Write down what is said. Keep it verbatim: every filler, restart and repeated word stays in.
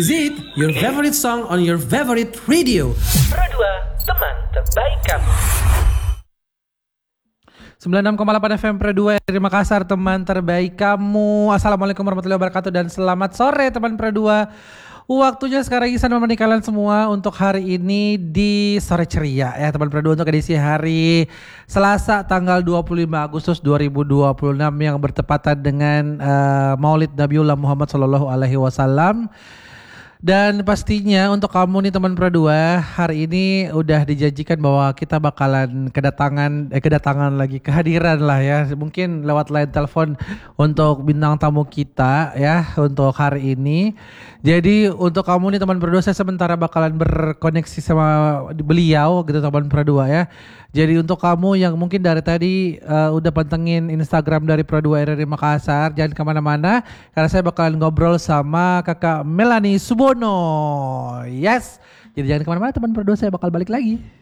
Zip your favorite song on your favorite radio. Pro dua, teman terbaik kamu. sembilan puluh enam koma delapan F M Pro dua dari Makassar, teman terbaik kamu. Assalamualaikum warahmatullahi wabarakatuh dan selamat sore teman Pro dua. Waktunya sekarang Ihsan menemani kalian semua untuk hari ini di Sore Ceria ya teman Pro dua, untuk edisi hari Selasa tanggal dua puluh lima Agustus dua ribu dua puluh enam yang bertepatan dengan uh, Maulid Nabiullah Muhammad sallallahu alaihi wasallam. Dan pastinya untuk kamu nih teman Pro dua, hari ini udah dijanjikan bahwa kita bakalan kedatangan eh kedatangan lagi kehadiran lah ya, mungkin lewat line telepon untuk bintang tamu kita ya untuk hari ini. Jadi untuk kamu nih teman Pro dua, saya sementara bakalan berkoneksi sama beliau gitu teman Pro dua ya. Jadi untuk kamu yang mungkin dari tadi uh, udah pantengin Instagram dari Pro dua R R I Makassar, jangan kemana-mana karena saya bakalan ngobrol sama kakak Melanie Subono. Yes, jadi jangan kemana-mana teman Pro dua, saya bakal balik lagi.